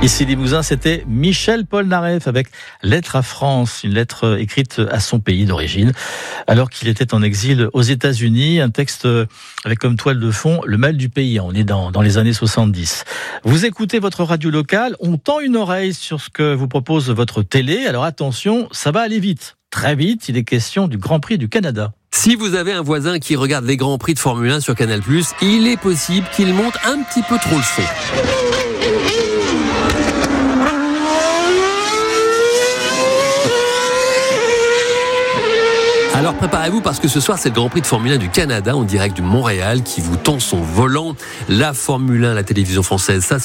Ici Limousin, c'était Michel Polnareff avec Lettre à France, une lettre écrite à son pays d'origine, alors qu'il était en exil aux États-Unis. Un texte avec comme toile de fond le mal du pays. On est dans les années 70. Vous écoutez votre radio locale, on tend une oreille sur ce que vous propose votre télé. Alors attention, ça va aller vite. Très vite, il est question du Grand Prix du Canada. Si vous avez un voisin qui regarde les Grands Prix de Formule 1 sur Canal+, il est possible qu'il monte un petit peu trop le son. Alors préparez-vous parce que ce soir c'est le Grand Prix de Formule 1 du Canada en direct du Montréal qui vous tend son volant. La Formule 1, la télévision française, ça